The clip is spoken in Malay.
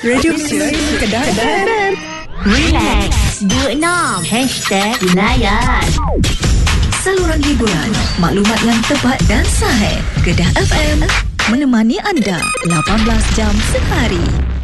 Radio Malaysia Kedah FM. Relax 26 #Layan. Saluran hiburan, maklumat yang tepat dan sahih. Kedah FM menemani anda 18 jam sehari.